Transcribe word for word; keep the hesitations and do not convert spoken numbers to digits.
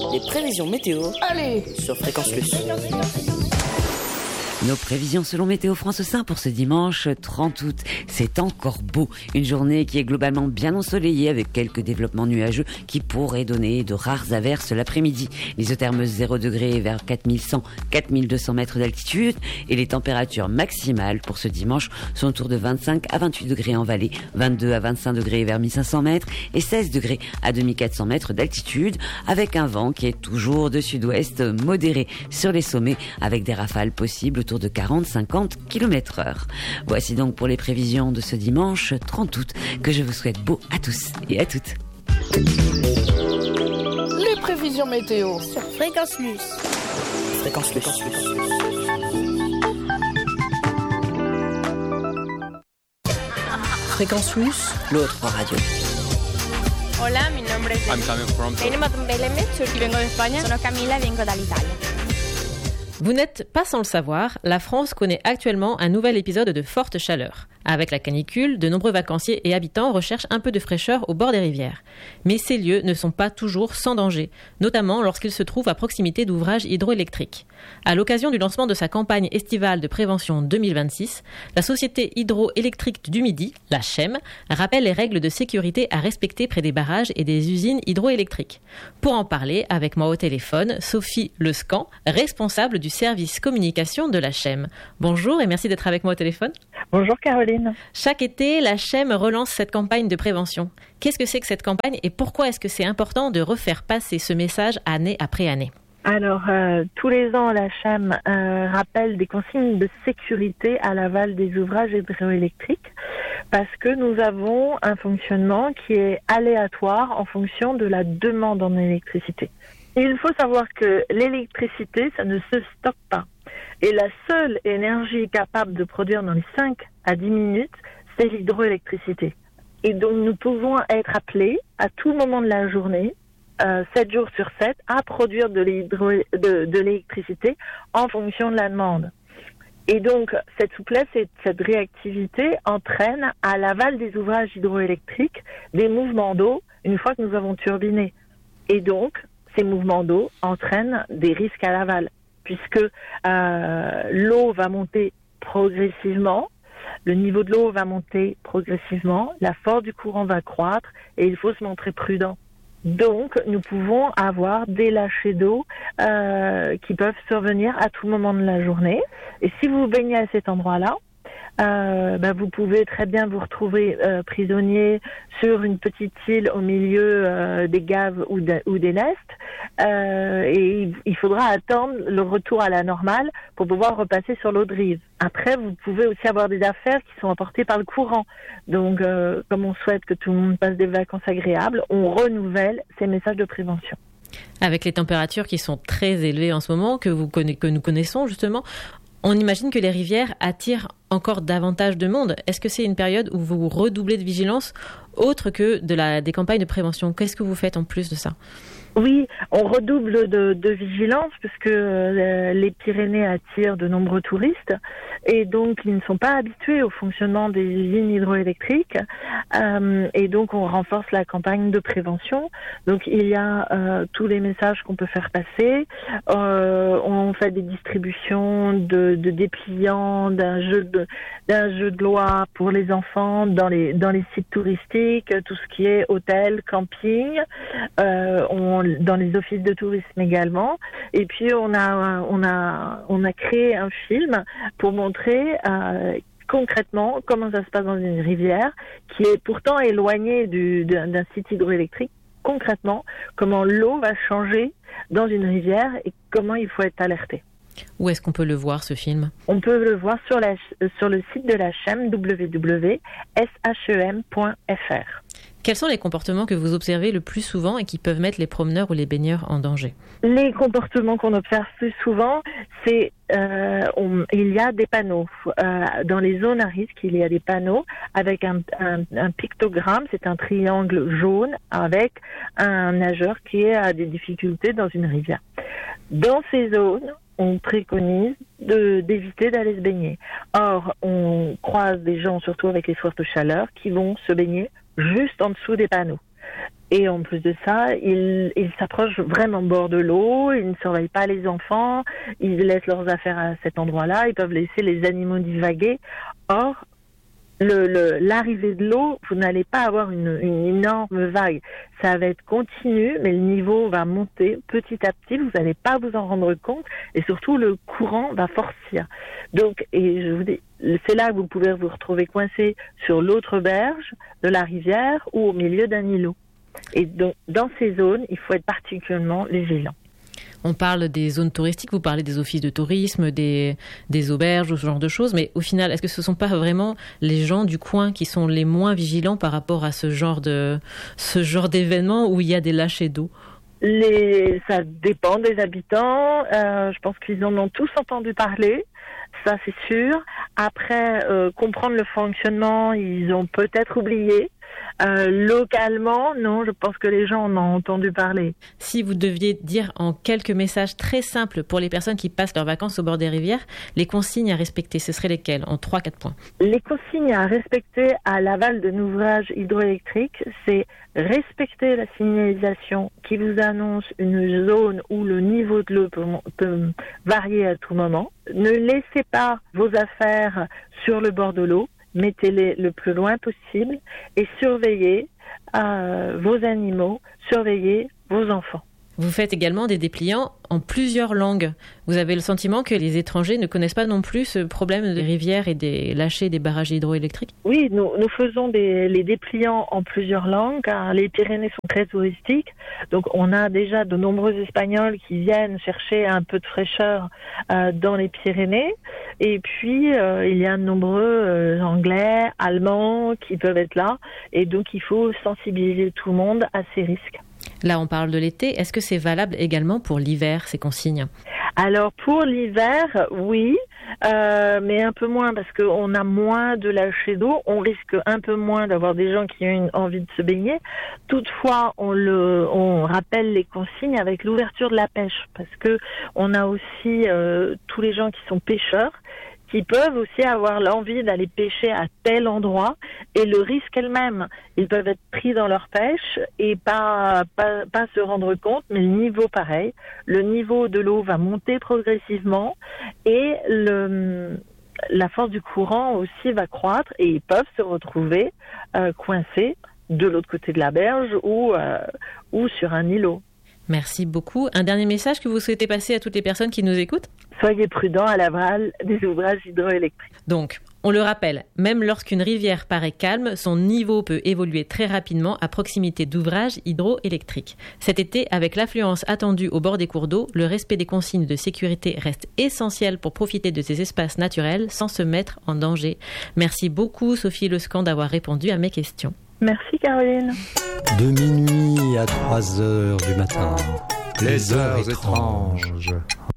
Les prévisions météo, allez, sur Fréquence Plus. Nos prévisions selon Météo France Saint pour ce dimanche trente août. C'est encore beau. Une journée qui est globalement bien ensoleillée avec quelques développements nuageux qui pourraient donner de rares averses l'après-midi. L'isotherme zéro degré vers quatre mille cent à quatre mille deux cents mètres d'altitude et les températures maximales pour ce dimanche sont autour de vingt-cinq à vingt-huit degrés en vallée, vingt-deux à vingt-cinq degrés vers mille cinq cents mètres et seize degrés à deux mille quatre cents mètres d'altitude avec un vent qui est toujours de sud-ouest modéré sur les sommets avec des rafales possibles autour de quarante à cinquante kilomètres heure. Voici donc pour les prévisions de ce dimanche trente août que je vous souhaite beau à tous et à toutes. Les prévisions météo sur Fréquence Plus. Fréquence Plus. Fréquence Plus, l'autre radio. Hola, mi nombre es... I'm coming from... y vengo de España. Sono Camilla, vengo dall'Italia. Vous n'êtes pas sans le savoir, la France connaît actuellement un nouvel épisode de forte chaleur. Avec la canicule, de nombreux vacanciers et habitants recherchent un peu de fraîcheur au bord des rivières. Mais ces lieux ne sont pas toujours sans danger, notamment lorsqu'ils se trouvent à proximité d'ouvrages hydroélectriques. À l'occasion du lancement de sa campagne estivale de prévention deux mille vingt-six, la Société hydroélectrique du Midi, la C H E M, rappelle les règles de sécurité à respecter près des barrages et des usines hydroélectriques. Pour en parler, avec moi au téléphone, Sophie Lescan, responsable du service communication de la C H E M. Bonjour et merci d'être avec moi au téléphone. Bonjour Caroline. Chaque été, la C H E M relance cette campagne de prévention. Qu'est-ce que c'est que cette campagne et pourquoi est-ce que c'est important de refaire passer ce message année après année ? Alors, euh, tous les ans, la C H E M euh, rappelle des consignes de sécurité à l'aval des ouvrages hydroélectriques parce que nous avons un fonctionnement qui est aléatoire en fonction de la demande en électricité. Il faut savoir que l'électricité, ça ne se stocke pas. Et la seule énergie capable de produire dans les cinq à dix minutes, c'est l'hydroélectricité. Et donc, nous pouvons être appelés à tout moment de la journée, euh, sept jours sur sept, à produire de, l'hydro- de, de l'électricité en fonction de la demande. Et donc, cette souplesse et cette réactivité entraînent à l'aval des ouvrages hydroélectriques des mouvements d'eau une fois que nous avons turbiné. Et donc, ces mouvements d'eau entraînent des risques à l'aval, puisque euh, l'eau va monter progressivement, le niveau de l'eau va monter progressivement, la force du courant va croître et il faut se montrer prudent. Donc, nous pouvons avoir des lâchers d'eau euh, qui peuvent survenir à tout moment de la journée. Et si vous baignez à cet endroit-là, Euh, bah, vous pouvez très bien vous retrouver euh, prisonnier sur une petite île au milieu euh, des gaves ou, de, ou des nestes euh, et il, il faudra attendre le retour à la normale pour pouvoir repasser sur l'eau de rive. Après, vous pouvez aussi avoir des affaires qui sont emportées par le courant. Donc, euh, comme on souhaite que tout le monde passe des vacances agréables, on renouvelle ces messages de prévention. Avec les températures qui sont très élevées en ce moment, que, vous conna- que nous connaissons justement, on imagine que les rivières attirent encore davantage de monde. Est-ce que c'est une période où vous redoublez de vigilance autre que de la, des campagnes de prévention ? Qu'est-ce que vous faites en plus de ça ? Oui, on redouble de, de vigilance puisque euh, les Pyrénées attirent de nombreux touristes et donc ils ne sont pas habitués au fonctionnement des usines hydroélectriques euh, et donc on renforce la campagne de prévention. Donc il y a euh, tous les messages qu'on peut faire passer, euh, on fait des distributions de, de dépliants, d'un jeu de d'un jeu de loi pour les enfants dans les dans les sites touristiques, tout ce qui est hôtel, camping, euh, on dans les offices de tourisme également. Et puis on a on a on a créé un film pour montrer euh, concrètement comment ça se passe dans une rivière qui est pourtant éloignée du, d'un, d'un site hydroélectrique. Concrètement, comment l'eau va changer dans une rivière et comment il faut être alerté. Où est-ce qu'on peut le voir, ce film ? On peut le voir sur, la, sur le site de la C H E M, w w w point s h e m point f r. Quels sont les comportements que vous observez le plus souvent et qui peuvent mettre les promeneurs ou les baigneurs en danger ? Les comportements qu'on observe plus souvent, c'est euh, on, il y a des panneaux. Euh, dans les zones à risque, il y a des panneaux avec un, un, un pictogramme, c'est un triangle jaune avec un nageur qui a des difficultés dans une rivière. Dans ces zones, on préconise de, d'éviter d'aller se baigner. Or, on croise des gens, surtout avec les fortes chaleurs, qui vont se baigner juste en dessous des panneaux. Et en plus de ça, ils, ils s'approchent vraiment bord de l'eau, ils ne surveillent pas les enfants, ils laissent leurs affaires à cet endroit-là, ils peuvent laisser les animaux divaguer. Or, le, le, l'arrivée de l'eau, vous n'allez pas avoir une, une énorme vague. Ça va être continu, mais le niveau va monter petit à petit, vous n'allez pas vous en rendre compte, et surtout le courant va forcir. Donc, et je vous dis, c'est là que vous pouvez vous retrouver coincé sur l'autre berge de la rivière ou au milieu d'un îlot. Et donc, dans ces zones, il faut être particulièrement vigilant. On parle des zones touristiques, vous parlez des offices de tourisme, des, des auberges, ce genre de choses, mais au final, est-ce que ce ne sont pas vraiment les gens du coin qui sont les moins vigilants par rapport à ce genre de, ce genre d'événement où il y a des lâchers d'eau? Les, ça dépend des habitants. Euh, je pense qu'ils en ont tous entendu parler, ça c'est sûr. Après, euh, comprendre le fonctionnement, ils ont peut-être oublié. Euh, localement, non, je pense que les gens en ont entendu parler. Si vous deviez dire en quelques messages très simples pour les personnes qui passent leurs vacances au bord des rivières, les consignes à respecter, ce seraient lesquelles en trois quatre points? Les consignes à respecter à l'aval d'un ouvrage hydroélectrique, c'est respecter la signalisation qui vous annonce une zone où le niveau de l'eau peut, peut varier à tout moment. Ne laissez pas vos affaires sur le bord de l'eau. Mettez-les le plus loin possible et surveillez euh, vos animaux, surveillez vos enfants. Vous faites également des dépliants en plusieurs langues. Vous avez le sentiment que les étrangers ne connaissent pas non plus ce problème des rivières et des lâchers des barrages hydroélectriques? Oui, nous, nous faisons des, les dépliants en plusieurs langues, car les Pyrénées sont très touristiques. Donc on a déjà de nombreux Espagnols qui viennent chercher un peu de fraîcheur euh, dans les Pyrénées. Et puis, euh, il y a de nombreux euh, Anglais, Allemands qui peuvent être là. Et donc, il faut sensibiliser tout le monde à ces risques. Là, on parle de l'été. Est-ce que c'est valable également pour l'hiver, ces consignes? Alors, pour l'hiver, oui, euh, mais un peu moins parce qu'on a moins de lâcher d'eau. On risque un peu moins d'avoir des gens qui ont une envie de se baigner. Toutefois, on, le, on rappelle les consignes avec l'ouverture de la pêche parce que on a aussi euh, tous les gens qui sont pêcheurs qui peuvent aussi avoir l'envie d'aller pêcher à tel endroit et le risque elle-même. Ils peuvent être pris dans leur pêche et pas, pas, pas se rendre compte, mais le niveau pareil. Le niveau de l'eau va monter progressivement et le, la force du courant aussi va croître et ils peuvent se retrouver euh, coincés de l'autre côté de la berge ou, euh, ou sur un îlot. Merci beaucoup. Un dernier message que vous souhaitez passer à toutes les personnes qui nous écoutent? Soyez prudents à l'aval des ouvrages hydroélectriques. Donc, on le rappelle, même lorsqu'une rivière paraît calme, son niveau peut évoluer très rapidement à proximité d'ouvrages hydroélectriques. Cet été, avec l'affluence attendue au bord des cours d'eau, le respect des consignes de sécurité reste essentiel pour profiter de ces espaces naturels sans se mettre en danger. Merci beaucoup, Sophie Lescan, d'avoir répondu à mes questions. Merci, Caroline. De minuit à trois heures du matin, les heures étranges.